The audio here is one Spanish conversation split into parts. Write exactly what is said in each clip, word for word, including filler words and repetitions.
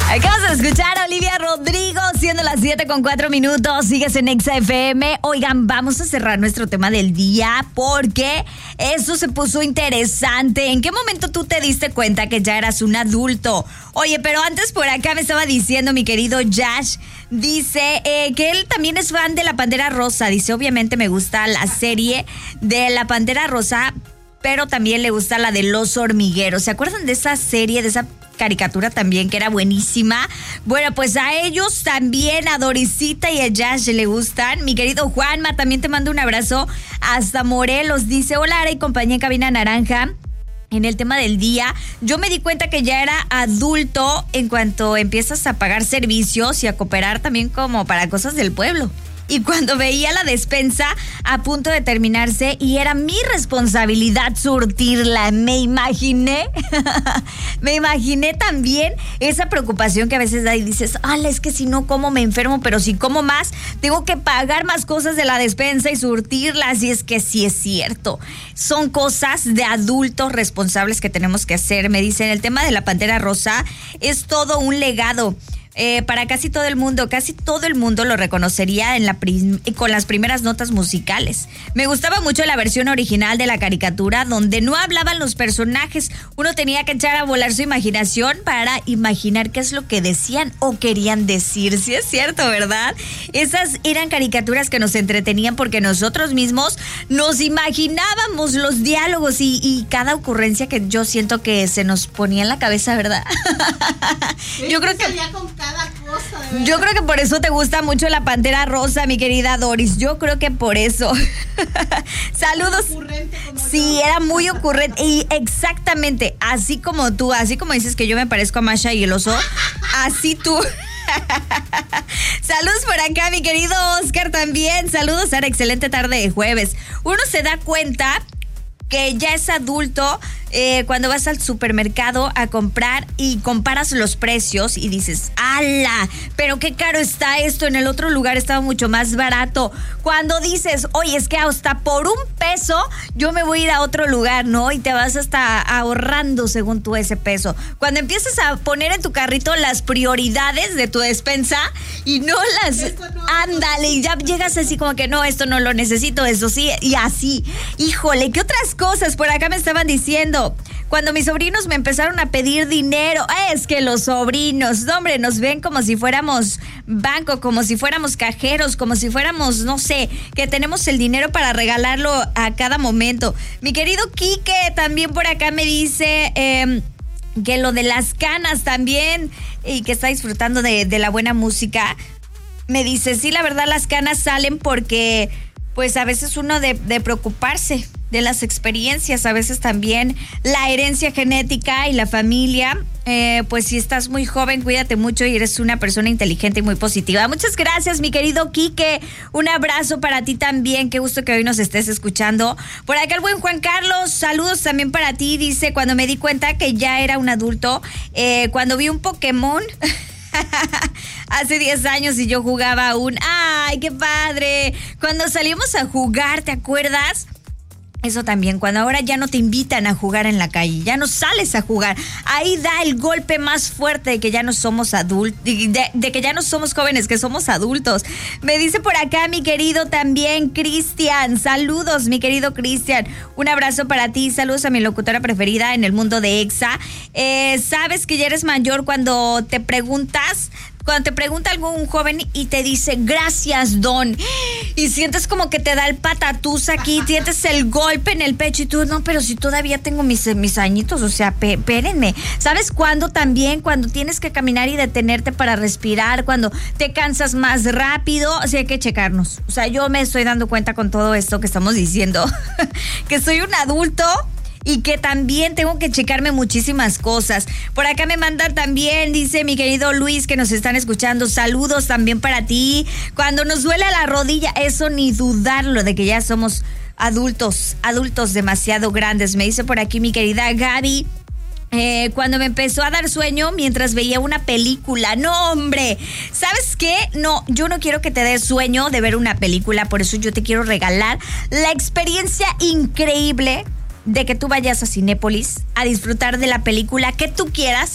Acabas de escuchar a Olivia Rodrigo, siendo las siete con cuatro minutos. Sigues en Exa F M. Oigan, vamos a cerrar nuestro tema del día porque eso se puso interesante. ¿En qué momento tú te diste cuenta que ya eras un adulto? Oye, pero antes por acá me estaba diciendo mi querido Josh, dice eh, que él también es fan de La Pantera Rosa. Dice, obviamente me gusta la serie de La Pantera Rosa, pero también le gusta la de Los Hormigueros. ¿Se acuerdan de esa serie, de esa caricatura también que era buenísima? Bueno, pues a ellos también, a Dorisita y a Josh le gustan. Mi querido Juanma, también te mando un abrazo hasta Morelos. Dice, hola Ara y compañía en Cabina Naranja. En el tema del día, yo me di cuenta que ya era adulto en cuanto empiezas a pagar servicios y a cooperar también como para cosas del pueblo. Y cuando veía la despensa a punto de terminarse y era mi responsabilidad surtirla, me imaginé, me imaginé también esa preocupación que a veces da y dices, ala, es que si no como me enfermo, pero si como más, tengo que pagar más cosas de la despensa y surtirlas. Y es que sí es cierto, son cosas de adultos responsables que tenemos que hacer. Me dicen, el tema de La Pantera Rosa es todo un legado. Eh, para casi todo el mundo, casi todo el mundo lo reconocería en la prim- con las primeras notas musicales. Me gustaba mucho la versión original de la caricatura, donde no hablaban los personajes. Uno tenía que echar a volar su imaginación para imaginar qué es lo que decían o querían decir. Sí es cierto, ¿verdad? Esas eran caricaturas que nos entretenían porque nosotros mismos nos imaginábamos los diálogos y, y cada ocurrencia que yo siento que se nos ponía en la cabeza, ¿verdad? Yo creo que Cosa, yo creo que por eso te gusta mucho La Pantera Rosa, mi querida Doris. Yo creo que por eso. Saludos. Sí, era muy ocurrente. Y exactamente, así como tú, así como dices que yo me parezco a Masha y el oso, así tú. Saludos por acá, mi querido Oscar también. Saludos, Sara, excelente tarde de jueves. Uno se da cuenta que ya es adulto eh, cuando vas al supermercado a comprar y comparas los precios y dices, ¡ala! Pero qué caro está esto, en el otro lugar estaba mucho más barato. Cuando dices, oye, es que hasta por un peso yo me voy a ir a otro lugar, ¿no? Y te vas hasta ahorrando según tú ese peso. Cuando empiezas a poner en tu carrito las prioridades de tu despensa y no las... No, ándale, y ya llegas así como que no, esto no lo necesito, eso sí, y así. Híjole, ¿qué otras cosas por acá me estaban diciendo? Cuando mis sobrinos me empezaron a pedir dinero, es que los sobrinos, hombre, nos ven como si fuéramos banco, como si fuéramos cajeros, como si fuéramos, no sé, que tenemos el dinero para regalarlo a cada momento. Mi querido Quique también por acá me dice eh, que lo de las canas también y que está disfrutando de, de la buena música. Me dice, sí, la verdad las canas salen porque pues a veces uno de, de preocuparse de las experiencias, a veces también la herencia genética y la familia, eh, pues si estás muy joven, cuídate mucho y eres una persona inteligente y muy positiva. Muchas gracias, mi querido Quique, un abrazo para ti también, qué gusto que hoy nos estés escuchando. Por acá el buen Juan Carlos, saludos también para ti, dice, cuando me di cuenta que ya era un adulto, eh, cuando vi un Pokémon... Hace diez años y yo jugaba aún. ¡Ay, qué padre! Cuando salimos a jugar, ¿te acuerdas? Eso también, cuando ahora ya no te invitan a jugar en la calle, ya no sales a jugar, ahí da el golpe más fuerte de que ya no somos adultos, de, de que ya no somos jóvenes, que somos adultos. Me dice por acá mi querido también Cristian, saludos mi querido Cristian, un abrazo para ti, saludos a mi locutora preferida en el mundo de Exa. Eh, sabes que ya eres mayor cuando te preguntas... Cuando te pregunta algún joven y te dice, gracias, don, y sientes como que te da el patatús aquí, sientes el golpe en el pecho y tú, no, pero si todavía tengo mis, mis añitos, o sea, pe- espérenme. ¿Sabes cuándo también? Cuando tienes que caminar y detenerte para respirar, cuando te cansas más rápido, o sea, hay que checarnos. O sea, yo me estoy dando cuenta con todo esto que estamos diciendo, que soy un adulto y que también tengo que checarme muchísimas cosas. Por acá me mandan también, dice mi querido Luis, que nos están escuchando, saludos también para ti. Cuando nos duele la rodilla, eso ni dudarlo de que ya somos adultos, adultos demasiado grandes. Me dice por aquí mi querida Gaby, Eh, cuando me empezó a dar sueño mientras veía una película. No, hombre, ¿sabes qué? No, yo no quiero que te dé sueño de ver una película, por eso yo te quiero regalar la experiencia increíble de que tú vayas a Cinépolis a disfrutar de la película que tú quieras,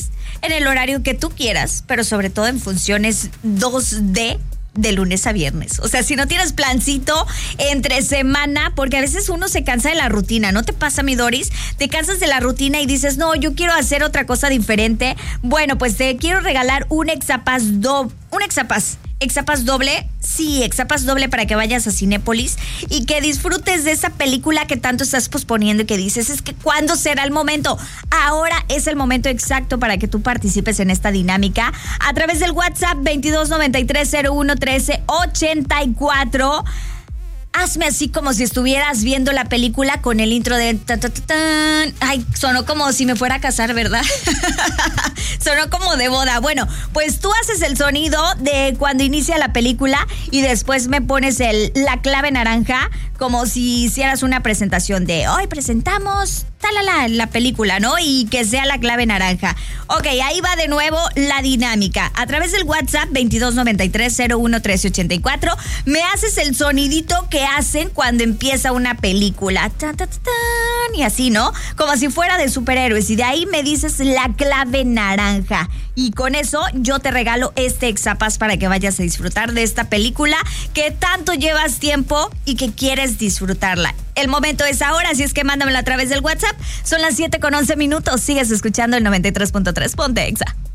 en el horario que tú quieras, pero sobre todo en funciones dos D de lunes a viernes. O sea, si no tienes plancito entre semana, porque a veces uno se cansa de la rutina, ¿no te pasa, mi Doris? Te cansas de la rutina y dices, no, yo quiero hacer otra cosa diferente. Bueno, pues te quiero regalar un Exapass do, un Exapass. Exapass doble, sí, Exapass doble para que vayas a Cinépolis y que disfrutes de esa película que tanto estás posponiendo y que dices, es que ¿cuándo será el momento? Ahora es el momento exacto para que tú participes en esta dinámica a través del WhatsApp veintidós noventa y tres cero uno trece ochenta y cuatro. Hazme así como si estuvieras viendo la película con el intro de... Ta, ta, ta, tan. Ay, sonó como si me fuera a casar, ¿verdad? Sonó como de boda. Bueno, pues tú haces el sonido de cuando inicia la película y después me pones el, la clave naranja como si hicieras una presentación de hoy presentamos talala, la película, ¿no? Y que sea la clave naranja. Ok, ahí va de nuevo la dinámica. A través del WhatsApp veintidós noventa y tres cero uno trece ochenta y cuatro me haces el sonidito que hacen cuando empieza una película. Ta, ta, ta, tan, y así, ¿no? Como si fuera de superhéroes. Y de ahí me dices la clave naranja. Y con eso yo te regalo este Exapass para que vayas a disfrutar de esta película que tanto llevas tiempo y que quieres disfrutarla. El momento es ahora, así es que mándamela a través del WhatsApp. Son las siete con once minutos. Sigues escuchando el noventa y tres punto tres. Ponte Exa.